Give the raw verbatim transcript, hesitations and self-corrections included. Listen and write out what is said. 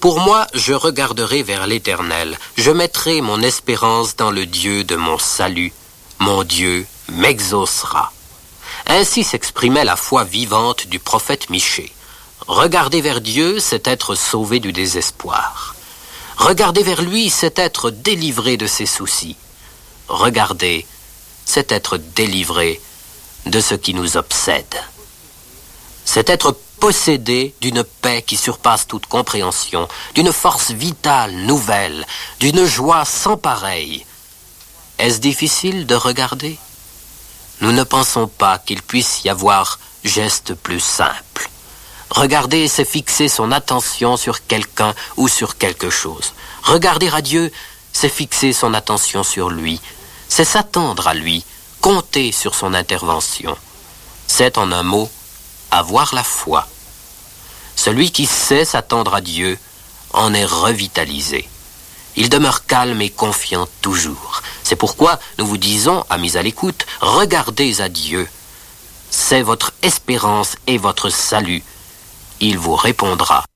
Pour moi, je regarderai vers l'Éternel. Je mettrai mon espérance dans le Dieu de mon salut. Mon Dieu m'exaucera. Ainsi s'exprimait la foi vivante du prophète Michée. Regarder vers Dieu, c'est être sauvé du désespoir. Regarder vers lui, c'est être délivré de ses soucis. Regarder, c'est être délivré de ce qui nous obsède. C'est être possédé d'une paix qui surpasse toute compréhension, d'une force vitale nouvelle, d'une joie sans pareille. Est-ce difficile de regarder? Nous ne pensons pas qu'il puisse y avoir geste plus simple. Regarder, c'est fixer son attention sur quelqu'un ou sur quelque chose. Regarder à Dieu, c'est fixer son attention sur lui. C'est s'attendre à lui, compter sur son intervention. C'est, en un mot, avoir la foi. Celui qui sait s'attendre à Dieu en est revitalisé. Il demeure calme et confiant toujours. C'est pourquoi nous vous disons, amis à l'écoute, regardez à Dieu. C'est votre espérance et votre salut. Il vous répondra.